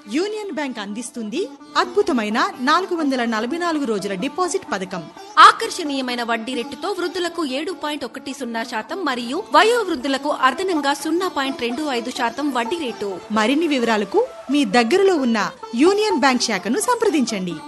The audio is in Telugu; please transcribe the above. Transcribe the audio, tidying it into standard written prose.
యూనియన్ బ్యాంక్ అందిస్తుంది అద్భుతమైన 444 రోజుల డిపాజిట్ పథకం. ఆకర్షణీయమైన వడ్డీ రేటుతో వృద్ధులకు 7.10% మరియు వయో వృద్ధులకు అదనంగా 0.25% వడ్డీ రేటు. మరిన్ని వివరాలకు మీ దగ్గరలో ఉన్న యూనియన్ బ్యాంక్ శాఖను సంప్రదించండి.